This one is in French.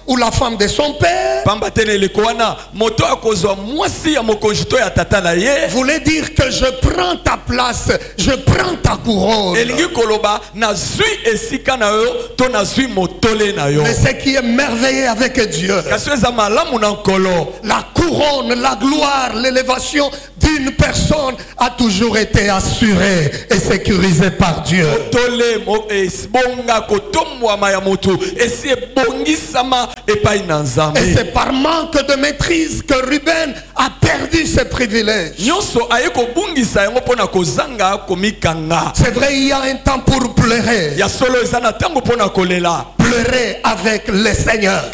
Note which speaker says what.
Speaker 1: ou la femme de son père voulait dire que je prends ta place, je prends ta couronne. Mais ce qui est merveilleux avec Dieu, la couronne, la gloire, l'élévation d'une personne a toujours été assurée et sécurisée par Dieu. Et c'est par manque de maîtrise que Ruben a perdu ses privilèges. C'est vrai, il y a un temps pour pleurer. Pleurer avec le Seigneur.